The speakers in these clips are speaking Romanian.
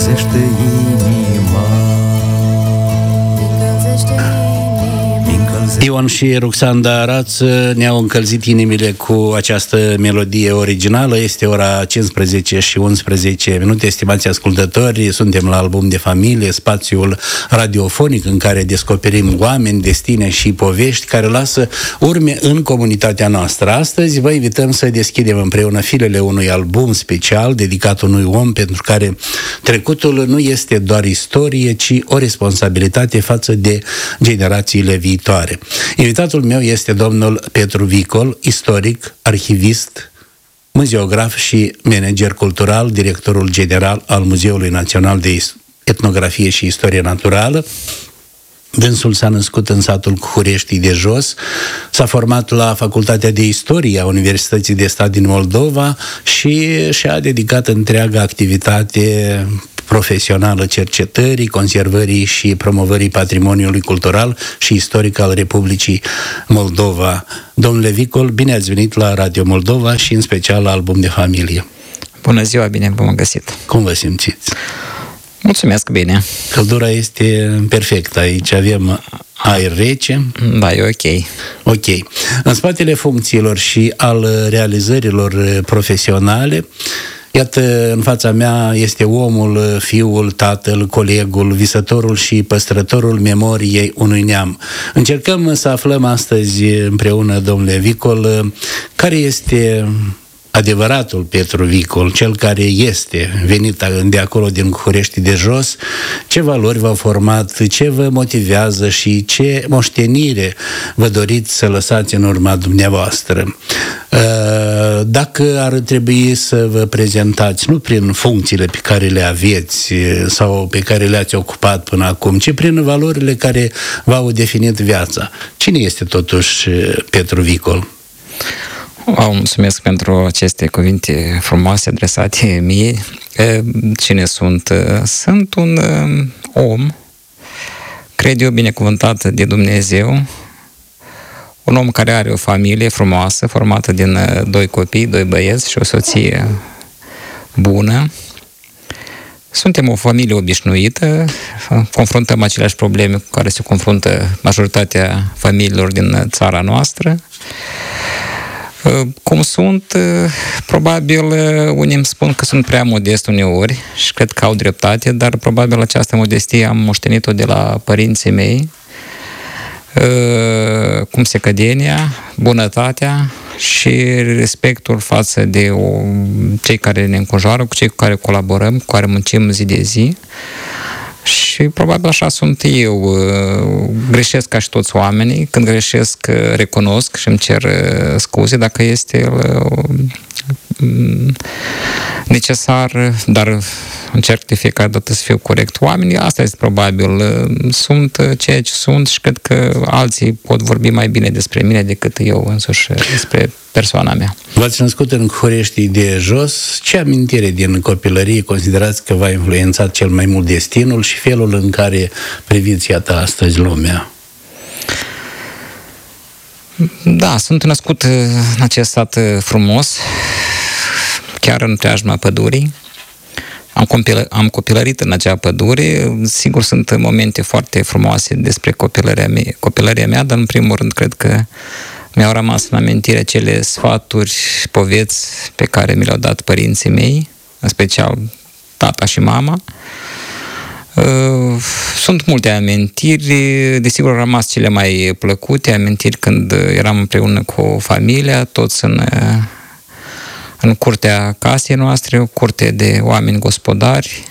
încălzește inima. Ion și Ruxanda Rață ne-au încălzit inimile cu această melodie originală. Este ora 15 și 11 minute, estimați ascultători. Suntem la Album de Familie, spațiul radiofonic în care descoperim oameni, destine și povești care lasă urme în comunitatea noastră. Astăzi vă invităm să deschidem împreună filele unui album special dedicat unui om pentru care trecutul nu este doar istorie, ci o responsabilitate față de generațiile viitoare. Invitatul meu este domnul Petru Vicol, istoric, arhivist, muzeograf și manager cultural, directorul general al Muzeului Național de Etnografie și Istorie Naturală. Dânsul s-a născut în satul Cuhurești de Jos, s-a format la Facultatea de Istorie a Universității de Stat din Moldova și și-a dedicat întreaga activitate profesională cercetării, conservării și promovării patrimoniului cultural și istoric al Republicii Moldova. Domnule Vicol, bine ați venit la Radio Moldova și în special la Album de Familie. Bună ziua, bine v-am găsit. Cum vă simțiți? Mulțumesc, bine. Căldura este perfectă. Aici avem aer rece. Da, e ok. Ok. În spatele funcțiilor și al realizărilor profesionale, iată, în fața mea este omul, fiul, tatăl, colegul, visătorul și păstrătorul memoriei unui neam. Încercăm să aflăm astăzi împreună, domnule Vicol, care este adevăratul Petru Vicol, cel care este venit de acolo din Cuhurești de Jos, ce valori v-au format, ce vă motivează și ce moștenire vă doriți să lăsați în urma dumneavoastră. Dacă ar trebui să vă prezentați, nu prin funcțiile pe care le aveți sau pe care le-ați ocupat până acum, ci prin valorile care v-au definit viața, cine este totuși Petru Vicol? Mulțumesc pentru aceste cuvinte frumoase adresate mie. Cine sunt? Sunt un om, cred eu, binecuvântat de Dumnezeu, un om care are o familie frumoasă, formată din 2 copii, 2 băieți și o soție bună. Suntem o familie obișnuită, confruntăm aceleași probleme cu care se confruntă majoritatea familiilor din țara noastră. Cum sunt, probabil unii îmi spun că sunt prea modest uneori și cred că au dreptate, dar probabil această modestie am moștenit-o de la părinții mei, cum secădenia, bunătatea și respectul față de cei care ne înconjoară, cu cei cu care colaborăm, cu care muncim zi de zi. Și probabil așa sunt eu. Greșesc ca și toți oamenii. Când greșesc, recunosc și îmi cer scuze dacă este necesar, dar încerc de fiecare dată să fiu corect. Oamenii, asta este probabil. Sunt ceea ce sunt și cred că alții pot vorbi mai bine despre mine decât eu însuși despre persoana mea. V-ați născut în Cuhurești de Jos. Ce amintire din copilărie considerați că v-a influențat cel mai mult destinul și felul în care priviți, iată, astăzi lumea? Da, sunt născut în acest sat frumos, chiar în preajma pădurii. Am copilărit în acea pădure. Sigur, sunt momente foarte frumoase despre copilăria mea, dar în primul rând cred că mi-au rămas în amintire cele sfaturi, poveți pe care mi le-au dat părinții mei, în special tata și mama. Sunt multe amintiri, desigur au rămas cele mai plăcute, amintiri când eram împreună cu familia, toți în curtea casei noastre, o curte de oameni gospodari.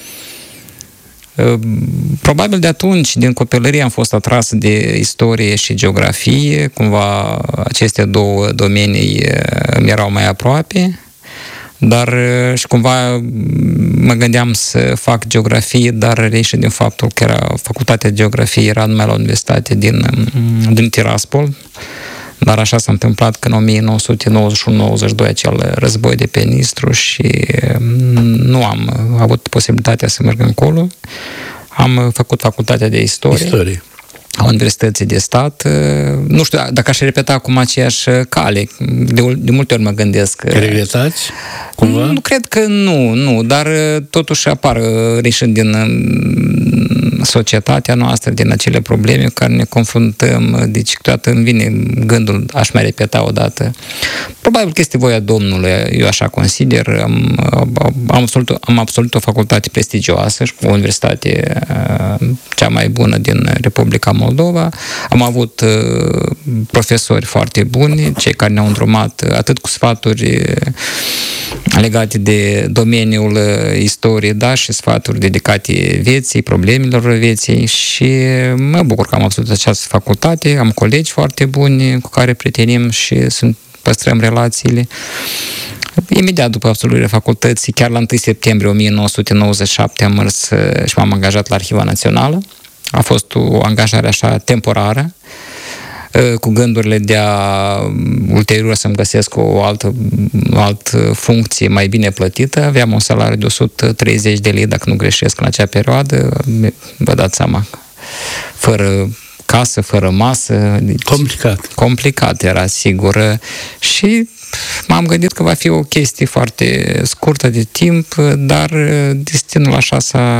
Probabil de atunci, din copilărie, am fost atras de istorie și geografie, cumva aceste 2 domenii îmi erau mai aproape, dar și cumva mă gândeam să fac geografie, dar reiese din faptul că facultatea de geografie era numai la universitate din Tiraspol, dar așa s-a întâmplat că în 1991-92 acel război de pe Nistru și nu am avut posibilitatea să merg încolo. Am făcut facultatea de istorie. a universității de stat. Nu știu dacă aș repeta acum aceeași cale. De multe ori mă gândesc. Regretați? Cumva? Nu, cred că nu, dar totuși apar reșind din societatea noastră, din acele probleme cu care ne confruntăm. Deci câteodată îmi vine gândul, aș mai repeta o dată. Probabil că este voia Domnului, eu așa consider. Am absolvit o facultate prestigioasă și o universitate cea mai bună din Republica Moldova. Am avut profesori foarte buni, cei care ne-au îndrumat atât cu sfaturi legate de domeniul istoriei, da, și sfaturi dedicate vieții, problemelor vieții, și mă bucur că am absolvit această facultate, am colegi foarte buni cu care prietenim și păstrăm relațiile. Imediat după absolvirea facultății, chiar la 1 septembrie 1997 am mers și m-am angajat la Arhiva Națională. A fost o angajare așa temporară, cu gândurile de a ulterior să-mi găsesc o altă funcție mai bine plătită. Aveam un salariu de 130 de lei, dacă nu greșesc, în acea perioadă. Vă dați seama, fără casă, fără masă. Deci complicat era, sigur. Și m-am gândit că va fi o chestie foarte scurtă de timp, dar destinul așa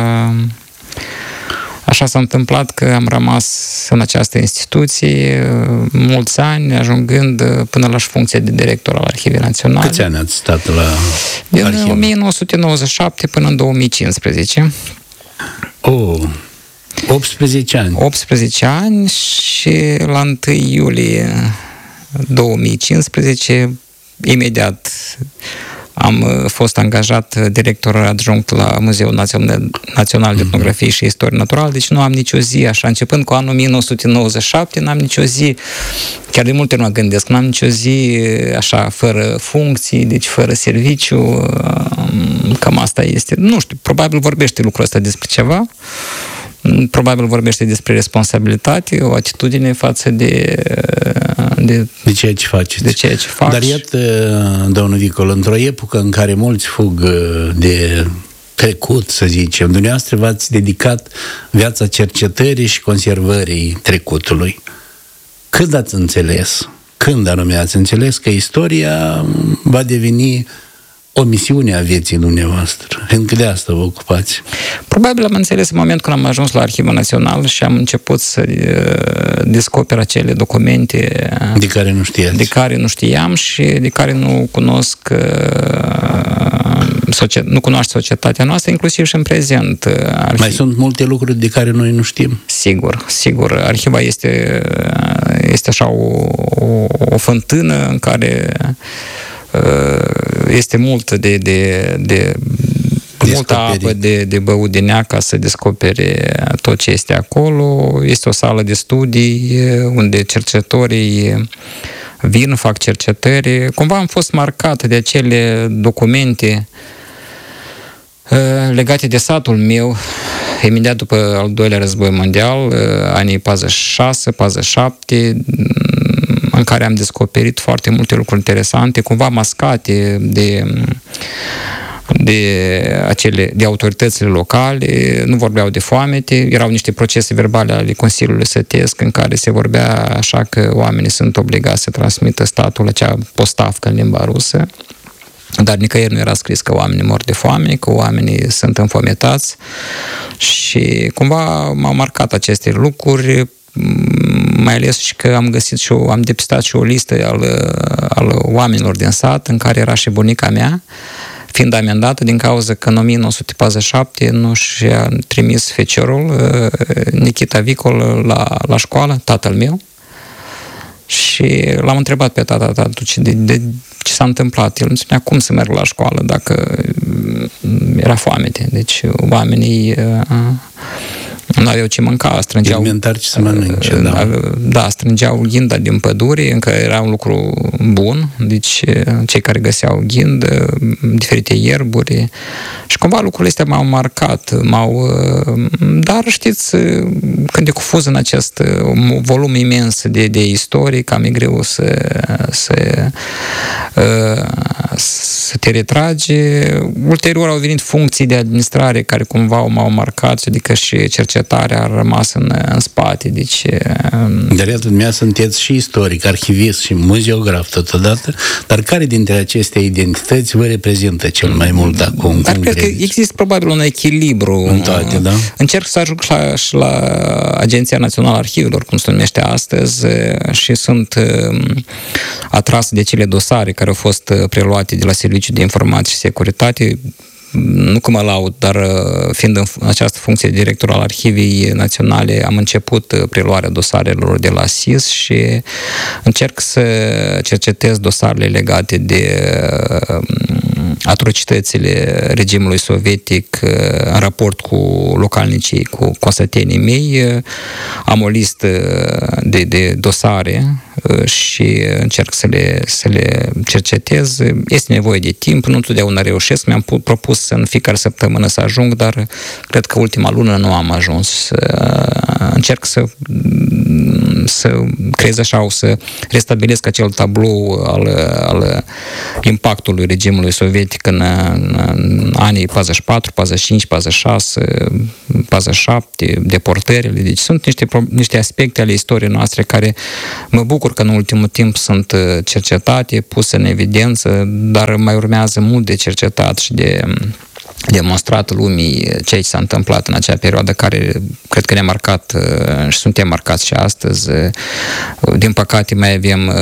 s-a întâmplat că am rămas în această instituție mulți ani, ajungând până la funcția de director al Arhivei Naționale. Câți ani ați stat la din arhivă? 1997 până în 2015. 18 ani. 18 ani și la 1 iulie 2015, imediat am fost angajat director adjunct la Muzeul Național de Etnografie și Istorie Naturală, deci nu am nicio zi, așa, începând cu anul 1997, n-am nicio zi, chiar de multe ori mă gândesc, n-am nicio zi așa, fără funcții, deci fără serviciu, cam asta este. Nu știu, probabil vorbește lucrul ăsta despre ceva, probabil vorbește despre responsabilitate, o atitudine față de ceea ce faceți. De ceea ce faci. Dar iată, domnul Vicol, într-o epocă în care mulți fug de trecut, să zicem, dumneavoastră v-ați dedicat viața cercetării și conservării trecutului. Când anume ați înțeles că istoria va deveni o misiune a vieții dumneavoastră? Fiindcă de asta vă ocupați. Probabil am înțeles în momentul când am ajuns la Arhiva Națională și am început să descoper acele documente de care nu știați. De care nu știam și de care nu cunosc nu cunoaște societatea noastră, inclusiv și în prezent. Mai sunt multe lucruri de care noi nu știm. Sigur. Arhiva este așa o fântână în care este multă multă apă de băut din ea ca să descopere tot ce este acolo. Este o sală de studii unde cercetătorii vin, fac cercetări. Cumva am fost marcat de acele documente legate de satul meu, imediat după al doilea război mondial, anii 46-47, în care am descoperit foarte multe lucruri interesante, cumva mascate de autoritățile locale, nu vorbeau de foamete, erau niște procese verbale ale Consiliului Sătesc în care se vorbea așa că oamenii sunt obligați să transmită statul acea postavcă în limba rusă, dar nicăieri nu era scris că oamenii mor de foame, că oamenii sunt înfometați și cumva m-au marcat aceste lucruri, mai ales și că am depistat și o listă al oamenilor din sat în care era și bunica mea, fiind amendată din cauza că în 1947 nu și-a trimis feciorul Nikita Vicol la școală, tatăl meu, și l-am întrebat pe tata de ce s-a întâmplat. El îmi spunea cum să merg la școală dacă era foamete. Deci oamenii nu aveau ce mânca, strângeau... Alimentar ce să mănânce, da, strângeau ghinda din pădure, încă era un lucru bun, deci cei care găseau ghind, diferite ierburi, și cumva lucrurile astea m-au marcat, dar știți, când te cufuzi în acest volum imens de istorie, cam e greu să să te retragi. Ulterior au venit funcții de administrare care cumva m-au marcat, adică și cercetarea a rămas în spate. Deci, Dar iată, dumneavoastră sunteți și istoric, arhivist și muzeograf totodată, dar care dintre aceste identități vă reprezintă cel mai mult acum? Dar cred că există probabil un echilibru. În toate, da? Încerc să ajung și la Agenția Națională a Arhivelor, cum se numește astăzi, și sunt atras de cele dosare care au fost preluate de la Serviciul de Informații și Securitate. Nu că mă laud, dar fiind în această funcție de director al Arhivei Naționale, am început preluarea dosarelor de la SIS și încerc să cercetez dosarele legate de atrocitățile regimului sovietic în raport cu localnicii, cu consătenii mei. Am o listă de dosare și încerc să le cercetez. Este nevoie de timp, nu întotdeauna reușesc. Mi-am propus în fiecare săptămână să ajung, dar cred că ultima lună nu am ajuns. Încerc să creez așa, să restabilesc acel tablou al impactului regimului sovietic în anii 44, 45, 46, 47, deportările. Deci sunt niște aspecte ale istoriei noastre care mă bucur că în ultimul timp sunt cercetate, puse în evidență, dar mai urmează mult de cercetat și de demonstrat lumii ceea ce s-a întâmplat în acea perioadă care cred că ne-a marcat și suntem marcați și astăzi. Din păcate mai avem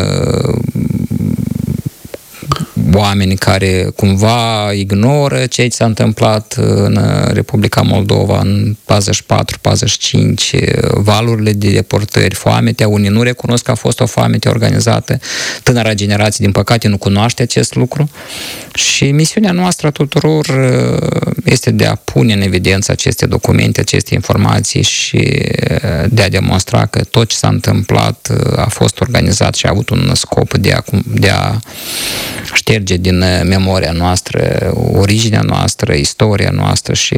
oameni care cumva ignoră ceea ce s-a întâmplat în Republica Moldova în 44-45, valurile de deportări, foametea. Unii nu recunosc că a fost o foamete organizată. Tânăra generație, din păcate, nu cunoaște acest lucru. Și misiunea noastră a tuturor este de a pune în evidență aceste documente, aceste informații și de a demonstra că tot ce s-a întâmplat a fost organizat și a avut un scop de a șterge din memoria noastră originea noastră, istoria noastră și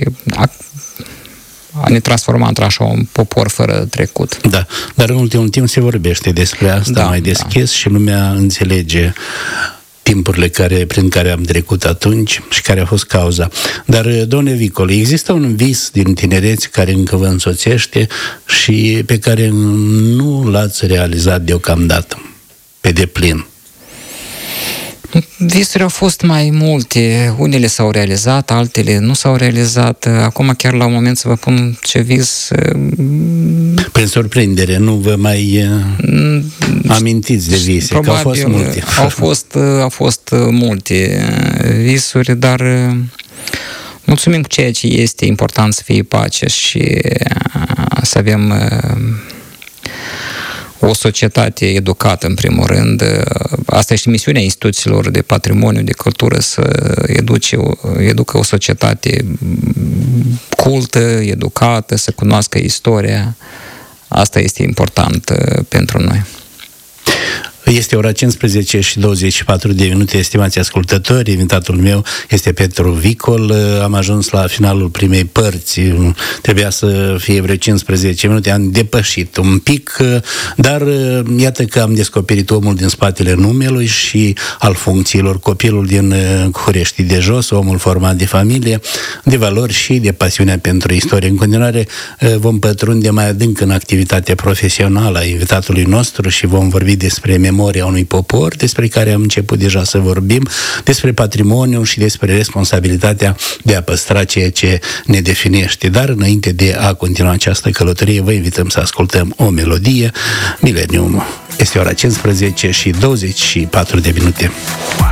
a ne transforma într-așa un popor fără trecut. Da, dar în ultimul timp se vorbește despre asta mai deschis și lumea înțelege timpurile prin care am trecut atunci și care a fost cauza. Dar, domnule Vicol, există un vis din tinerețe care încă vă însoțește și pe care nu l-ați realizat deocamdată pe deplin? Visuri au fost mai multe. Unele s-au realizat, altele nu s-au realizat. Acum chiar la un moment să vă pun ce vis... Prin surprindere, nu vă mai amintiți de vise, probabil, că au fost multe. Au fost multe visuri, dar mulțumim cu ceea ce este important să fie pace și să avem o societate educată, în primul rând. Asta este misiunea instituțiilor de patrimoniu, de cultură, să educă o societate cultă, educată, să cunoască istoria. Asta este important pentru noi. Este ora 15 și 24 de minute, estimați ascultători. Invitatul meu este Petru Vicol. Am ajuns la finalul primei părți. Trebuia să fie vreo 15 minute. Am depășit un pic, dar iată că am descoperit omul din spatele numelui și al funcțiilor. Copilul din Hurești de Jos, omul format de familie, de valori și de pasiunea pentru istorie. În continuare vom pătrunde mai adânc în activitatea profesională a invitatului nostru și vom vorbi despre memoria unui popor, despre care am început deja să vorbim, despre patrimoniu și despre responsabilitatea de a păstra ceea ce ne definește. Dar înainte de a continua această călătorie, vă invităm să ascultăm o melodie. Millennium. Este ora 15 și 24 de minute.